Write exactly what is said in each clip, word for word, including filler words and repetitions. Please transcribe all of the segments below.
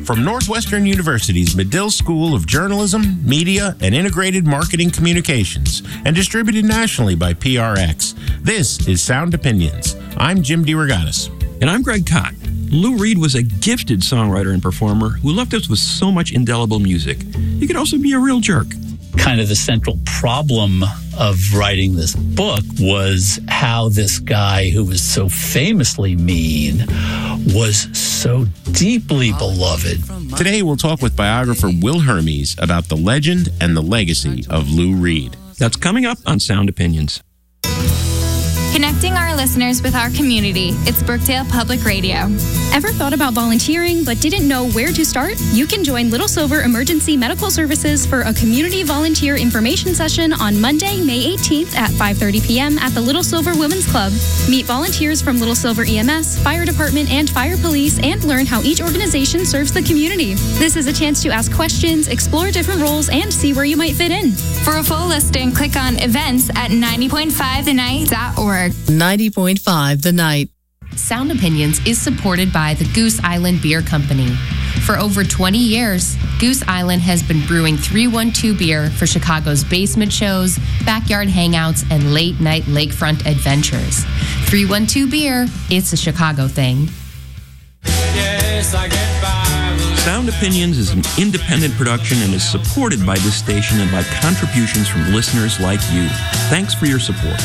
from Northwestern University's Medill School of Journalism, Media, and Integrated Marketing Communications, and distributed nationally by P R X. This is Sound Opinions. I'm Jim DeRogatis. And I'm Greg Kot. Lou Reed was a gifted songwriter and performer who left us with so much indelible music. He could also be a real jerk. Kind of the central problem of writing this book was how this guy who was so famously mean was so deeply beloved. Today we'll talk with biographer Will Hermes about the legend and the legacy of Lou Reed. That's coming up on Sound Opinions. Connecting our listeners with our community. It's Brookdale Public Radio. Ever thought about volunteering but didn't know where to start? You can join Little Silver Emergency Medical Services for a community volunteer information session on Monday, May eighteenth at five thirty p.m. at the Little Silver Women's Club. Meet volunteers from Little Silver E M S, Fire Department, and Fire Police, and learn how each organization serves the community. This is a chance to ask questions, explore different roles, and see where you might fit in. For a full listing, click on events at ninety point five the night dot org. ninety point five The Night. Sound Opinions is supported by the Goose Island Beer Company. For over twenty years, Goose Island has been brewing three one two beer for Chicago's basement shows, backyard hangouts, and late-night lakefront adventures. three one two Beer, it's a Chicago thing. Yes, I get by. Sound Opinions is an independent production and is supported by this station and by contributions from listeners like you. Thanks for your support.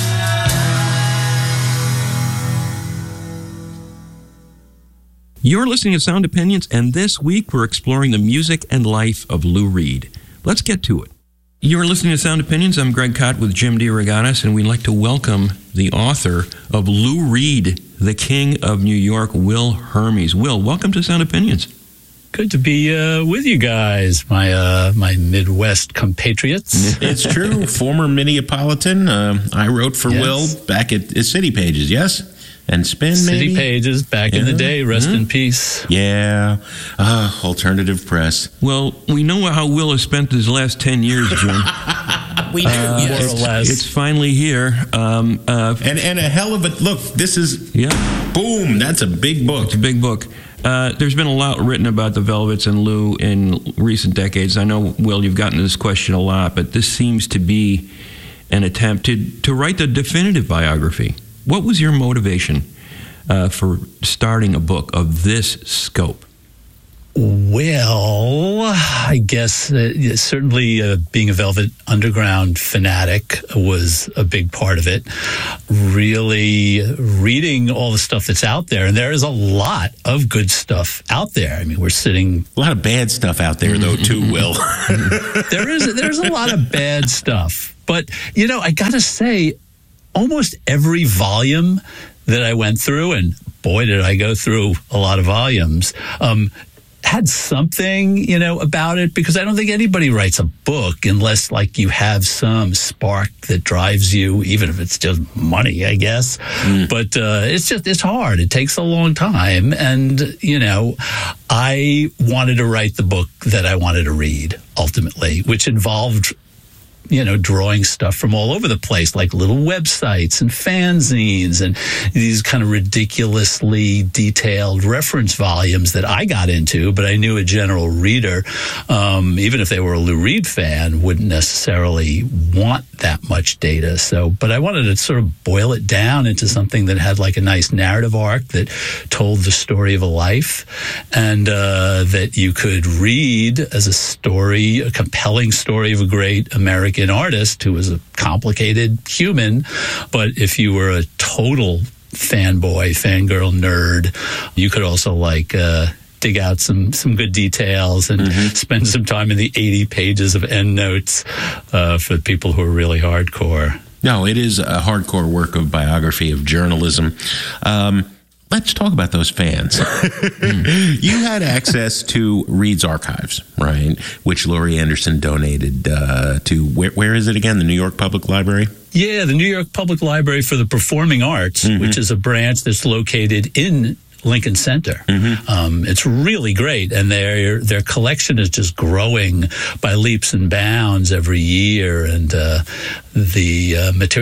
You're listening to Sound Opinions, and this week we're exploring the music and life of Lou Reed. Let's get to it. You're listening to Sound Opinions. I'm Greg Kot with Jim DeRogatis, and we'd like to welcome the author of Lou Reed, the King of New York, Will Hermes. Will, welcome to Sound Opinions. Good to be uh, with you guys, my uh, my Midwest compatriots. It's true. Former Minneapolitan. Uh, I wrote for Yes. Will back at, at City Pages, yes? And Spin, City maybe? Pages, back Yeah. in the day, rest Mhm. in peace. Yeah. Uh, alternative press. Well, we know how Will has spent his last ten years, Jim. We do, Uh, More or it's, less. it's finally here. Um, uh, And, and a hell of a, look, this is, yeah, boom, that's a big book. it's a big book. Uh, there's been a lot written about the Velvets and Lou in recent decades. I know, Will, you've gotten this question a lot, but this seems to be an attempt to, to write the definitive biography. What was your motivation uh, for starting a book of this scope? Well, I guess uh, certainly uh, being a Velvet Underground fanatic was a big part of it. Really reading all the stuff that's out there, and there is a lot of good stuff out there. I mean, we're sitting. A lot of bad stuff out there, though, too, Will. There is there's a lot of bad stuff, but you know, I gotta say, almost every volume that I went through, and boy, did I go through a lot of volumes. Um, had something, you know, about it, because I don't think anybody writes a book unless, like, you have some spark that drives you, even if it's just money, I guess. Mm. But uh, it's just, it's hard. It takes a long time. And, you know, I wanted to write the book that I wanted to read, ultimately, which involved, you know, drawing stuff from all over the place, like little websites and fanzines and these kind of ridiculously detailed reference volumes that I got into, but I knew a general reader, um, even if they were a Lou Reed fan, wouldn't necessarily want that much data. So, but I wanted to sort of boil it down into something that had like a nice narrative arc that told the story of a life, and uh, that you could read as a story, a compelling story of a great American artist who was a complicated human. But if you were a total fanboy, fangirl nerd, you could also like uh, dig out some some good details and mm-hmm. spend some time in the eighty pages of endnotes uh, for people who are really hardcore. No, it is a hardcore work of biography of journalism. Um, let's talk about those fans. mm. You had access to Reed's archives, right? Which Laurie Anderson donated uh, to, where, where is it again? The New York Public Library? Yeah, the New York Public Library for the Performing Arts, mm-hmm. which is a branch that's located in Lincoln Center. Mm-hmm. Um, it's really great, and their their collection is just growing by leaps and bounds every year, and uh, the uh, materials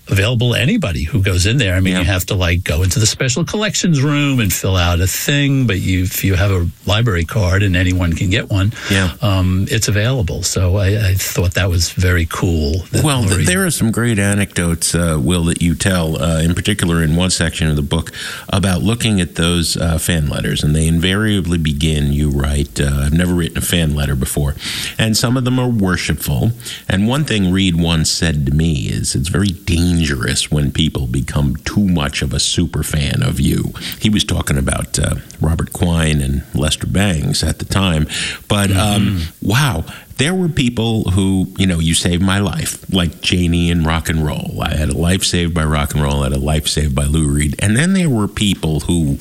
available to anybody who goes in there. I mean, Yeah. you have to like go into the special collections room and fill out a thing, but you, if you have a library card and anyone can get one, Yeah. um, it's available. So I, I thought that was very cool. that Well, Lori- there are some great anecdotes, uh, Will, that you tell, uh, in particular in one section of the book, about looking at those uh, fan letters. And they invariably begin, you write, uh, I've never written a fan letter before. And some of them are worshipful. And one thing Reed once said to me is it's very dangerous when people become too much of a super fan of you. He was talking about uh, Robert Quine and Lester Bangs at the time. But um, wow. There were people who, you know, you saved my life, like Janie in rock and roll. I had a life saved by rock and roll. I had a life saved by Lou Reed. And then there were people who,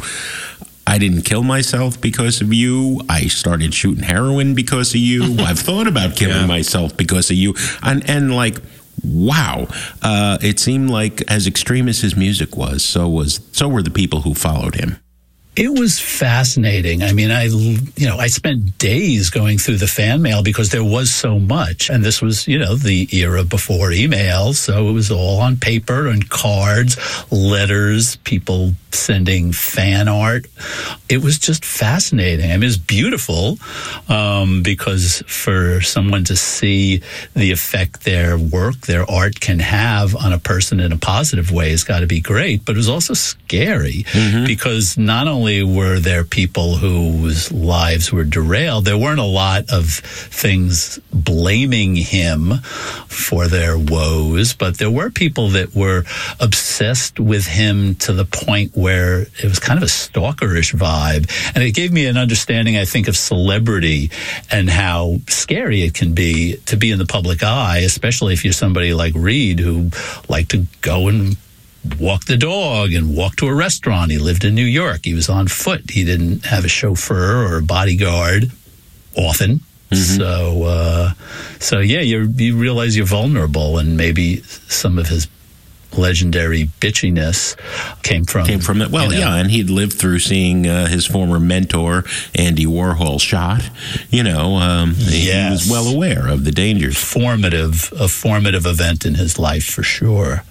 I didn't kill myself because of you. I started shooting heroin because of you. I've thought about killing Yeah. myself because of you. And, and like, wow. Uh, it seemed like as extreme as his music was, so was so were the people who followed him. It was fascinating. I mean, I, you know, I spent days going through the fan mail because there was so much. And this was, you know, the era before email. So it was all on paper and cards, letters, people sending fan art. It was just fascinating. I mean, it's beautiful um, because for someone to see the effect their work, their art can have on a person in a positive way has got to be great. But it was also scary because not only were there people whose lives were derailed, there weren't a lot of things blaming him for their woes, but there were people that were obsessed with him to the point where it was kind of a stalkerish vibe. And it gave me an understanding, I think, of celebrity and how scary it can be to be in the public eye, especially if you're somebody like Reed who liked to go and walk the dog and walk to a restaurant. He lived in New York. He was on foot. He didn't have a chauffeur or a bodyguard often. So, uh, so yeah, you you realize you're vulnerable, and maybe some of his legendary bitchiness came from Came from that. Well, you know, yeah, and he'd lived through seeing uh, his former mentor, Andy Warhol, shot. You know, um, he Yes. was well aware of the dangers. formative a formative event in his life for sure.